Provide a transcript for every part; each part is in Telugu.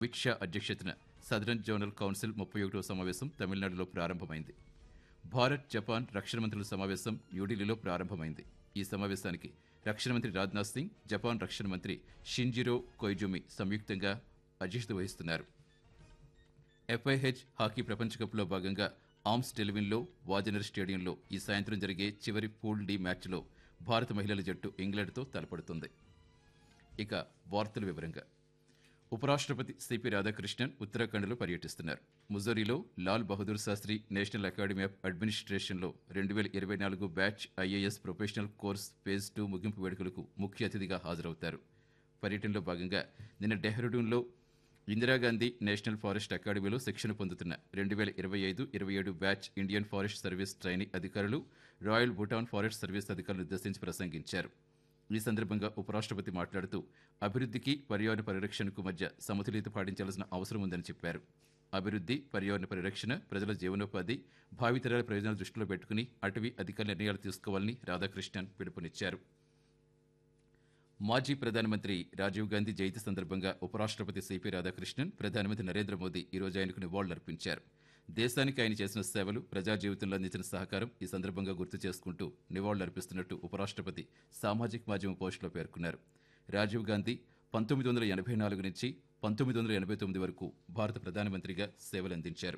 అమిత్ షా అధ్యక్షతన సదరన్ జోనల్ కౌన్సిల్ 31వ సమావేశం తమిళనాడులో ప్రారంభమైంది. భారత్ జపాన్ రక్షణ మంత్రుల సమావేశం న్యూఢిల్లీలో ప్రారంభమైంది. ఈ సమావేశానికి రక్షణ మంత్రి రాజ్నాథ్ సింగ్, జపాన్ రక్షణ మంత్రి షింజిరో కొయిజుమి సంయుక్తంగా అధ్యక్షత వహిస్తున్నారు. ఎఫ్ఐహెచ్ హాకీ ప్రపంచ కప్లో భాగంగా ఆర్మ్స్ టెలివిన్లో వాజనర్ స్టేడియంలో ఈ సాయంత్రం జరిగే చివరి పూల్ డి మ్యాచ్లో భారత మహిళల జట్టు ఇంగ్లాండ్తో తలపడుతుంది. ఇక వార్తల వివరంగా ఉపరాష్ట్రపతి సిపి రాధాకృష్ణన్ ఉత్తరాఖండ్లో పర్యటిస్తున్నారు. ముజోరీలో Lal Bahadur Sastry national academy of అడ్మినిస్ట్రేషన్లో 2024 batch IAS professional course phase 2 ముగింపు వేడుకలకు ముఖ్య అతిథిగా హాజరవుతారు. పర్యటనలో భాగంగా నిన్న డెహ్రాడూన్లో ఇందిరాగాంధీ నేషనల్ ఫారెస్ట్ అకాడమీలో శిక్షణ పొందుతున్న 2025-27 batch Indian forest service trainee అధికారులు, రాయల్ భూటాన్ ఫారెస్ట్ సర్వీస్ అధికారులను ఉద్దేశించి ప్రసంగించారు. ఈ సందర్భంగా ఉపరాష్ట్రపతి మాట్లాడుతూ అభివృద్ధికి పర్యావరణ పరిరక్షణకు మధ్య సమతుల్యత పాటించాల్సిన అవసరం ఉందని చెప్పారు. అభివృద్ధి, పర్యావరణ పరిరక్షణ, ప్రజల జీవనోపాధి, భావితరాల ప్రయోజనాలు దృష్టిలో పెట్టుకుని అటవీ అధికార నిర్ణయాలు తీసుకోవాలని రాధాకృష్ణన్ పిలుపునిచ్చారు. మాజీ ప్రధానమంత్రి రాజీవ్ గాంధీ జయంతి సందర్భంగా ఉపరాష్ట్రపతి సిపి రాధాకృష్ణన్ ప్రధానమంత్రి నరేంద్ర మోదీ ఈ రోజు ఆయనకు నివాళులర్పించారు. దేశానికి ఆయన చేసిన సేవలు, ప్రజా జీవితంలో అందించిన సహకారం ఈ సందర్భంగా గుర్తు చేసుకుంటూ నివాళులర్పిస్తున్నట్టు ఉపరాష్ట్రపతి సామాజిక మాధ్యమ పోస్టులో పేర్కొన్నారు. రాజీవ్ గాంధీ 1984 నుంచి 1989 వరకు భారత ప్రధానమంత్రిగా సేవలందించారు.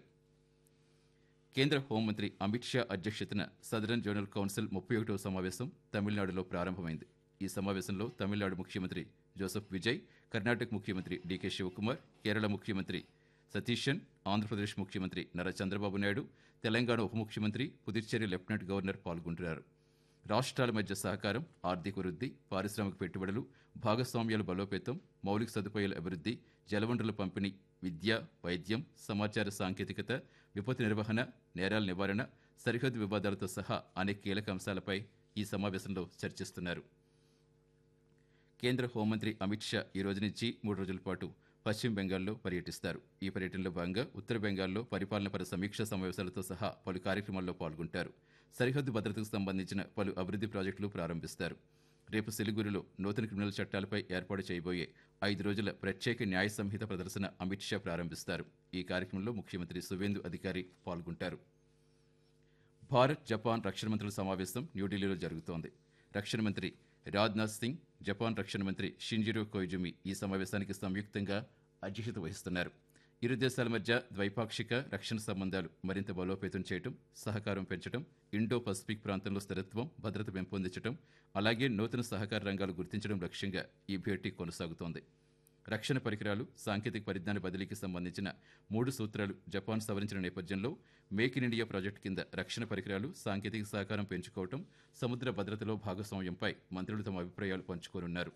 కేంద్ర హోంమంత్రి అమిత్ షా అధ్యక్షతన సదరన్ జోనల్ కౌన్సిల్ 31వ సమావేశం తమిళనాడులో ప్రారంభమైంది. ఈ సమావేశంలో తమిళనాడు ముఖ్యమంత్రి జోసెఫ్ విజయ్, కర్ణాటక ముఖ్యమంత్రి డీకే శివకుమార్, కేరళ ముఖ్యమంత్రి సతీశన్, ఆంధ్రప్రదేశ్ ముఖ్యమంత్రి నారా చంద్రబాబు నాయుడు, తెలంగాణ ఉప ముఖ్యమంత్రి, పుదుచ్చేరి లెఫ్టినెంట్ గవర్నర్ పాల్గొంటున్నారు. రాష్ట్రాల మధ్య సహకారం, ఆర్థిక వృద్ధి, పారిశ్రామిక పెట్టుబడులు, భాగస్వామ్యాల బలోపేతం, మౌలిక సదుపాయాల అభివృద్ధి, జలవనరుల పంపిణీ, విద్య, వైద్యం, సమాచార సాంకేతికత, విపత్తు నిర్వహణ, నేరాల నివారణ, సరిహద్దు వివాదాలతో సహా అనేక కీలక అంశాలపై ఈ సమావేశంలో చర్చిస్తున్నారు. కేంద్ర హోంమంత్రి అమిత్ షా ఈ రోజు నుంచి 3 రోజుల పాటు పశ్చిమ బెంగాల్లో పర్యటిస్తారు. ఈ పర్యటనలో భాగంగా ఉత్తర బెంగాల్లో పరిపాలనపర సమీక్షా సమావేశాలతో సహా పలు కార్యక్రమాల్లో పాల్గొంటారు. సరిహద్దు భద్రతకు సంబంధించిన పలు అభివృద్ధి ప్రాజెక్టులు ప్రారంభిస్తారు. రేపు సిలిగురిలో నూతన క్రిమినల్ చట్టాలపై ఏర్పాటు చేయబోయే 5 రోజుల ప్రత్యేక న్యాయ సంహిత ప్రదర్శన అమిత్ షా ప్రారంభిస్తారు. ఈ కార్యక్రమంలో ముఖ్యమంత్రి సువేందు అధికారి పాల్గొంటారు. భారత్ జపాన్ రక్షణ మంత్రుల సమావేశం న్యూఢిల్లీలో జరుగుతోంది. రక్షణ మంత్రి రాజ్నాథ్ సింగ్, జపాన్ రక్షణ మంత్రి షింజిరో కొయిజుమి ఈ సమావేశానికి సంయుక్తంగా అధ్యక్షత వహిస్తున్నారు. ఇరు దేశాల మధ్య ద్వైపాక్షిక రక్షణ సంబంధాలు మరింత బలోపేతం చేయడం, సహకారం పెంచడం, ఇండో పసిఫిక్ ప్రాంతంలో స్థిరత్వం, భద్రత పెంపొందించడం, అలాగే నూతన సహకార రంగాలు గుర్తించడం లక్ష్యంగా ఈ భేటీ కొనసాగుతోంది. రక్షణ పరికరాలు, సాంకేతిక పరిజ్ఞాన బదిలీకి సంబంధించిన 3 సూత్రాలు జపాన్ సవరించిన నేపథ్యంలో మేక్ ఇన్ ఇండియా ప్రాజెక్టు కింద రక్షణ పరికరాలు, సాంకేతిక సహకారం పెంచుకోవడం, సముద్ర భద్రతలో భాగస్వామ్యంపై మంత్రులు తమ అభిప్రాయాలు పంచుకోనున్నారు.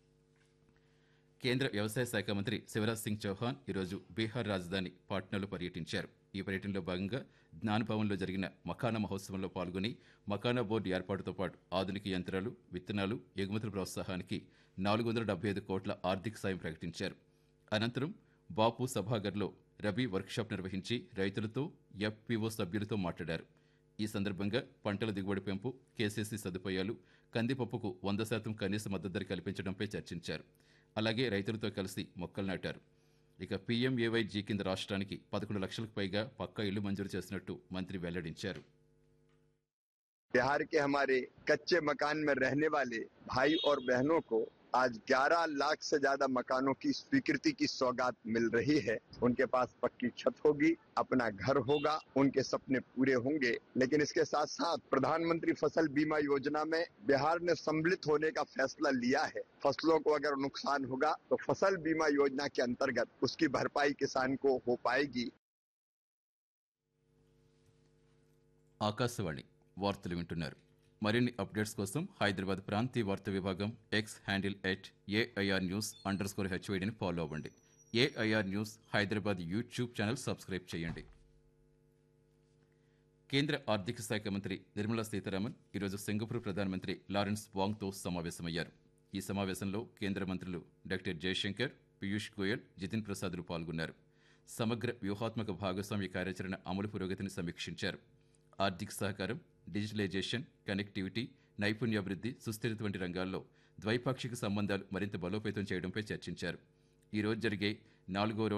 కేంద్ర వ్యవసాయ శాఖ మంత్రి శివరాజ్ సింగ్ చౌహాన్ ఈరోజు బీహార్ రాజధాని పాట్నాలో పర్యటించారు. ఈ పర్యటనలో భాగంగా జ్ఞాన్ భవన్లో జరిగిన మఖానా మహోత్సవంలో పాల్గొని మఖానా బోర్డు ఏర్పాటుతో పాటు ఆధునిక యంత్రాలు, విత్తనాలు, ఎగుమతుల ప్రోత్సాహానికి 475 కోట్ల ఆర్థిక సాయం ప్రకటించారు. అనంతరం బాపు సభాగర్లో రబీ వర్క్షాప్ నిర్వహించి రైతులతో, ఎఫ్పీఓ సభ్యులతో మాట్లాడారు. ఈ సందర్భంగా పంటల దిగుబడి పెంపు, కేసీసీ సదుపాయాలు, కందిపప్పుకు 100% కనీస మద్దతు ధర కల్పించడంపై చర్చించారు. అలాగే రైతులతో కలిసి మొక్కలు నాటారు. ఇక పీఎంఏవైజీ కింద రాష్ట్రానికి 11 లక్షలకు పైగా పక్కా ఇళ్లు మంజూరు చేసినట్టు మంత్రి వెల్లడించారు. बिहार के हमारे कच्चे मकान में रहने वाले भाई और बहनों को आज 11 लाख से ज्यादा मकानों की स्वीकृति की सौगात मिल रही है। उनके पास पक्की छत होगी, अपना घर होगा, उनके सपने पूरे होंगे। लेकिन इसके साथ साथ प्रधानमंत्री फसल बीमा योजना में बिहार ने सम्मिलित होने का फैसला लिया है। फसलों को अगर नुकसान होगा तो फसल बीमा योजना के अंतर्गत उसकी भरपाई किसान को हो पाएगी। ఆకాశవాణి వార్తలు వింటున్నారు. మరిన్ని అప్డేట్స్ కోసం హైదరాబాద్ ప్రాంతీయ వార్తా విభాగం ఎక్స్ హ్యాండిల్ @AIR News_HYDని ఫాలో అవ్వండి. AIR news Hyderabad YouTube channel subscribe చేయండి. కేంద్ర ఆర్థిక శాఖ మంత్రి నిర్మలా సీతారామన్ ఈరోజు సింగపూర్ ప్రధానమంత్రి లారెన్స్ వాంగ్తో సమావేశమయ్యారు. ఈ సమావేశంలో కేంద్ర మంత్రులు డాక్టర్ జయశంకర్, పీయూష్ గోయల్, జితిన్ ప్రసాద్లు పాల్గొన్నారు. సమగ్ర వ్యూహాత్మక భాగస్వామ్య కార్యాచరణ అమలు పురోగతిని సమీక్షించారు. ఆర్థిక సహకారం, డిజిటలైజేషన్, కనెక్టివిటీ, నైపుణ్యాభివృద్ధి, సుస్థిరత వంటి రంగాల్లో ద్వైపాక్షిక సంబంధాలు మరింత బలోపేతం చేయడంపై చర్చించారు. ఈ రోజు జరిగే నాలుగో